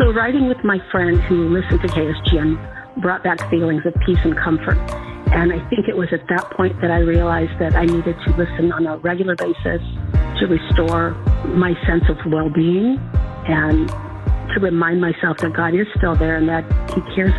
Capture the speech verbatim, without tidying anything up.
So riding with my friend who listened to K S G N brought back feelings of peace and comfort. And I think it was at that point that I realized that I needed to listen on a regular basis to restore my sense of well-being and to remind myself that God is still there and that He cares